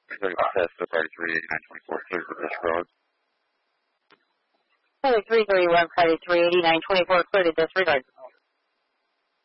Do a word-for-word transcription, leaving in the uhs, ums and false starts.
thirty-one test, so party three eighty-nine twenty-four, clear for disregard. Party three thirty-one, party three eighty-nine twenty-four, clear to disregard.